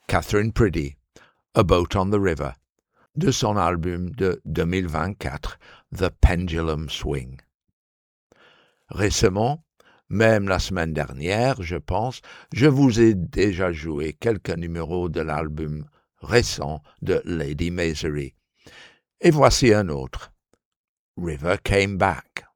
Catherine Priddy, A Boat on the River, de son album de 2024, The Pendulum Swing. Récemment, même la semaine dernière, je pense, je vous ai déjà joué quelques numéros de l'album récent de Lady Misery. Et voici un autre, River Came Back.